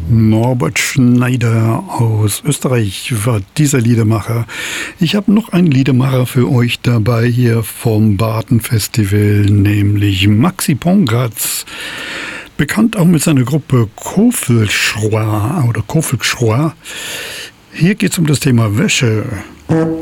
Norbert Schneider aus Österreich war dieser Liedermacher. Ich habe noch einen Liedermacher für euch dabei hier vom Baden Festival, nämlich Maxi Pongratz. Bekannt auch mit seiner Gruppe Kofelschroa oder Kofelschroa. Hier geht es um das Thema Wäsche.